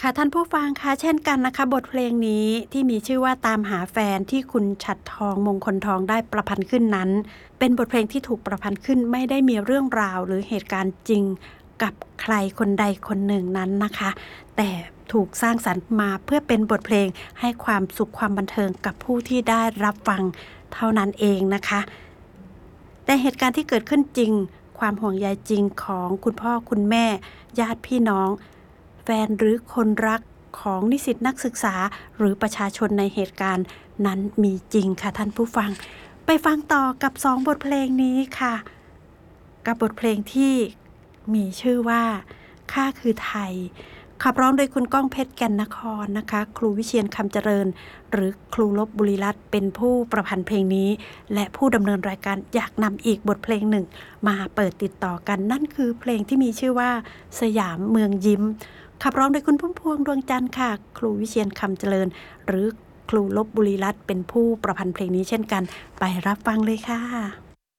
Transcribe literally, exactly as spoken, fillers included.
ค่ะท่านผู้ฟังคะเช่นกันนะคะบทเพลงนี้ที่มีชื่อว่าตามหาแฟนที่คุณฉัตรทองมงคลทองได้ประพันธ์ขึ้นนั้นเป็นบทเพลงที่ถูกประพันธ์ขึ้นไม่ได้มีเรื่องราวหรือเหตุการณ์จริงกับใครคนใดคนหนึ่งนั้นนะคะแต่ถูกสร้างสรรค์มาเพื่อเป็นบทเพลงให้ความสุขความบันเทิงกับผู้ที่ได้รับฟังเท่านั้นเองนะคะแต่เหตุการณ์ที่เกิดขึ้นจริงความห่วงใยจริงของคุณพ่อคุณแม่ญาติพี่น้องแฟนหรือคนรักของนิสิตนักศึกษาหรือประชาชนในเหตุการณ์นั้นมีจริงค่ะท่านผู้ฟังไปฟังต่อกับสองบทเพลงนี้ค่ะกับบทเพลงที่มีชื่อว่าข้าคือไทยขับร้องโดยคุณก้องเพชรแก่นนครนะคะครูวิเชียรคำเจริญหรือครูลบบุรีรัตน์เป็นผู้ประพันธ์เพลงนี้และผู้ดำเนินรายการอยากนำอีกบทเพลงหนึ่งมาเปิดติดต่อกันนั่นคือเพลงที่มีชื่อว่าสยามเมืองยิ้มขับร้องโดยคุณพุ่มพวงดวงจันทร์ค่ะครูวิเชียรคำเจริญหรือครูลบบุรีรัตน์เป็นผู้ประพันธ์เพลงนี้เช่นกันไปรับฟังเลยค่ะ